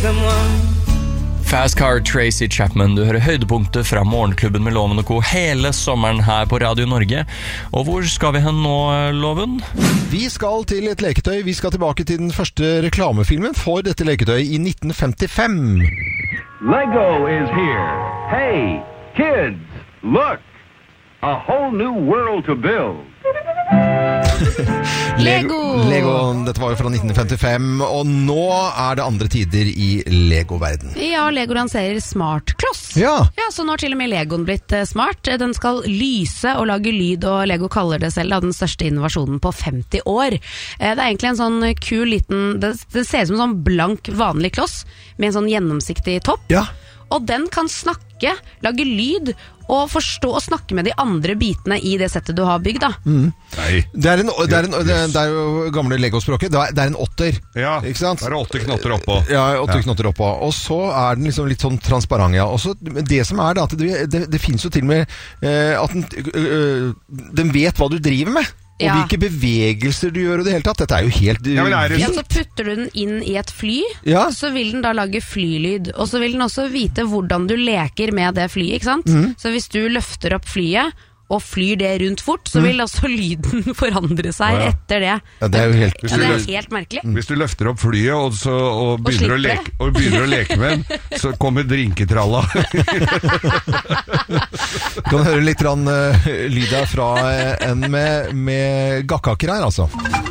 Fast Car, Tracy Chapman. Du hører høydepunktet fra Morgenklubben med Loven og Co. hele sommeren her på Radio Norge. Og hvor skal vi hen nå, Loven? Vi skal til et leketøy. Vi skal tilbake til den første reklamefilmen for dette leketøyet i 1955. Lego is here. Hey, kids, look. A whole new world to build. Lego, dette var jo fra 1955, og nå er det andre tider i Lego-verden. Ja, Lego lanserer smartkloss. Ja, så nå har til og med Legoen blitt smart. Den skal lyse og lage lyd, og Lego kaller det selv den største innovasjonen på 50 år. Det er egentlig en sånn kul liten, det ser ut som en sånn blank, vanlig kloss, med en sånn gjennomsiktig topp. ja. Og den kan snakke, lage lyd og forstå og snakke med de andre bitene i det settet du har bygd da. Nei. Det er jo gamle Lego-språket. Det er en 8-er, Ja, ikke sant? der er 8 knotter oppå. Ja, 8 knotter oppå. Og så er den liksom litt sånn transparent, ja. Og så det som er da, at det finnes jo til og med at den vet hva du driver med. Og hvilke bevegelser du gjør i det hele tatt. Dette er jo helt Så putter du den inn i et fly, så vil den da lage flylyd. Og så vil den også vite hvordan du leker med det flyet, ikke sant? Så hvis du løfter opp flyet og flyr det rundt fort, så vil også lyden forandre seg etter det. Ja, det er jo helt, det er helt merkelig. Hvis du løfter opp flyet og begynner å leke med den, så kommer drinketralla. Du kan høre litt lyd fra en med gakkaker her, altså.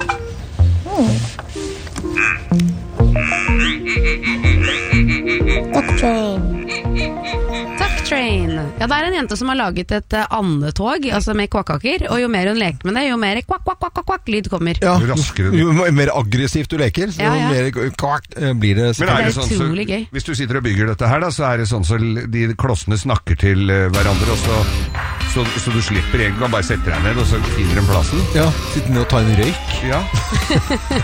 Train. Ja, det er en jente som har laget et andetog, altså med kvakkaker, og jo mer hun leker med det, jo mer kvakk lyd kommer. Ja, jo mer aggressivt du leker, så jo mer kvakk blir det. Men er det sånn, utrolig gøy. Hvis du sitter og bygger dette her da, så er det sånn så de klossene snakker til hverandre, og så du slipper egentlig, bare setter deg ned, og så finner den plassen. Ja, sitter ned og tar en røyk. Ja.